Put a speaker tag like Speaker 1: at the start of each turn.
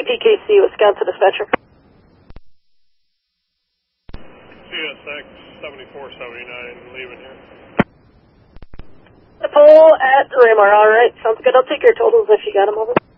Speaker 1: TPKC, Wisconsin Dispatcher.
Speaker 2: CSX 7479, leaving here.
Speaker 1: The pole at Raymar, alright, sounds good. I'll take your totals if you got them over.